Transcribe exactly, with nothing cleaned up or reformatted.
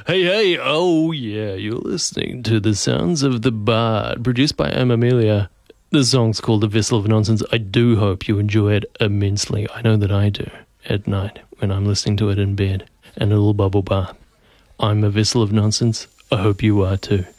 Hey, hey, oh yeah, you're listening to The Sounds of the Bard, produced by Am Amelia. The song's called A Vessel of Nonsense. I do hope you enjoy it immensely. I know that I do, at night, when I'm listening to it in bed, and a little bubble bath. I'm A Vessel of Nonsense. I hope you are too.